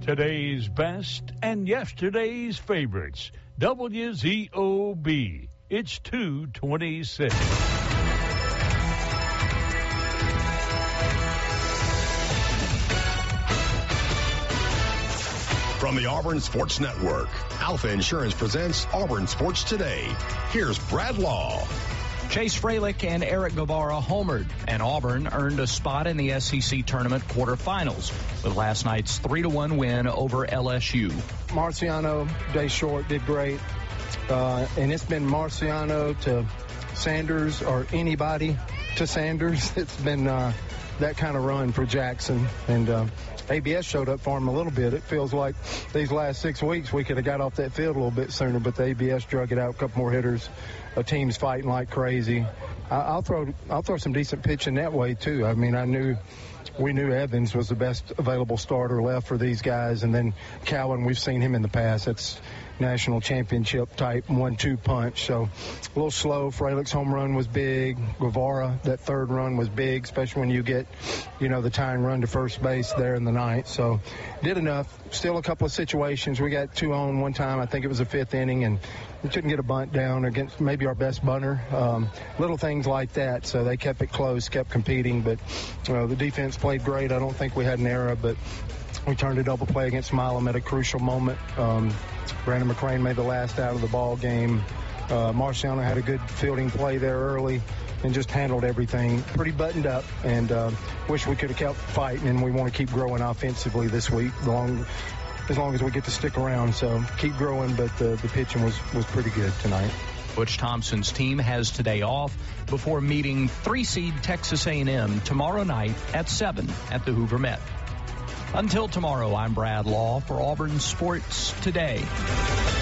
Today's best and yesterday's favorites. WZOB. It's 2:26. From the Auburn Sports Network, Alpha Insurance presents Auburn Sports Today. Here's Brad Law. Chase Freilich and Eric Guevara homered, and Auburn earned a spot in the SEC tournament quarterfinals with last night's 3-1 win over LSU. Marciano, Day Short did great, and it's been Marciano to Sanders or anybody to Sanders. It's been that kind of run for Jackson, and ABS showed up for him a little bit. It feels like these last 6 weeks we could have got off that field a little bit sooner, but the ABS drug it out, a couple more hitters. A team's fighting like crazy. I'll throw some decent pitching that way too. I mean, we knew Evans was the best available starter left for these guys, and then Cowan, we've seen him in the past. That's national championship type 1-2 punch. So a little slow. Freilich's home run was big. Guevara, that third run was big, especially when you get, the tying run to first base there in the ninth. So did enough. Still a couple of situations. We got 2 on one time. I think it was the 5th inning, and we couldn't get a bunt down against maybe our best bunter. Little things like that. So they kept it close, kept competing, but the defense played great. I don't think we had an error, but we turned a double play against Milam at a crucial moment. Brandon McCrane made the last out of the ball game. Marciano had a good fielding play there early and just handled everything pretty buttoned up, and wish we could have kept fighting, and we want to keep growing offensively this week as long as we get to stick around. So keep growing, but the pitching was pretty good tonight. Butch Thompson's team has today off before meeting 3-seed Texas A&M tomorrow night at 7 at the Hoover Met. Until tomorrow, I'm Brad Law for Auburn Sports Today.